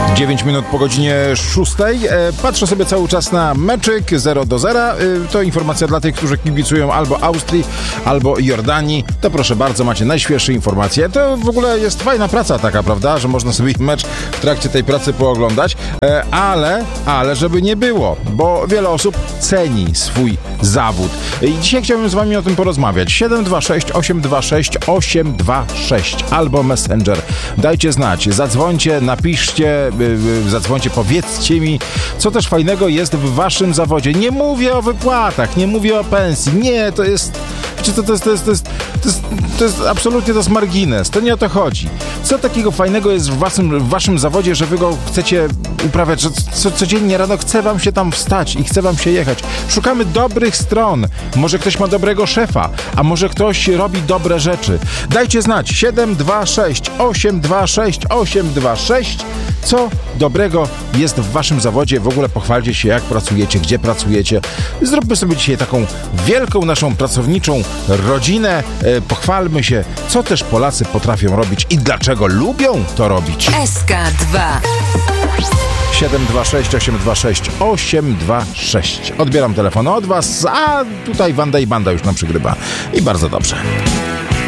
9 minut po godzinie 6. Patrzę sobie cały czas na meczyk 0-0. To informacja dla tych, którzy kibicują albo Austrii, albo Jordanii. To proszę bardzo, macie najświeższe informacje. To w ogóle jest fajna praca taka, prawda, że można sobie mecz w trakcie tej pracy pooglądać. Ale żeby nie było, bo wiele osób ceni swój zawód. I dzisiaj chciałbym z wami o tym porozmawiać. 726 826 826 albo Messenger. Dajcie znać, zadzwońcie, napiszcie, zadzwońcie, powiedzcie mi, co też fajnego jest w waszym zawodzie. Nie mówię o wypłatach, nie mówię o pensji. Nie, to jest... Wiecie, to jest absolutnie, to jest margines. To nie o to chodzi. Co takiego fajnego jest w waszym zawodzie, że wy go chcecie uprawiać, że codziennie rano chce wam się tam wstać i chce wam się jechać. Szukamy dobrych stron. Może ktoś ma dobrego szefa, a może ktoś robi dobre rzeczy. Dajcie znać. 726 826 826. Co dobrego jest w waszym zawodzie? W ogóle pochwalcie się, jak pracujecie, gdzie pracujecie. Zróbmy sobie dzisiaj taką wielką naszą pracowniczą rodzinę. Pochwalmy się, co też Polacy potrafią robić i dlaczego lubią to robić. SK2 726 826 826. Odbieram telefon od was, a tutaj Wanda i Banda już nam przygrywa. I bardzo dobrze.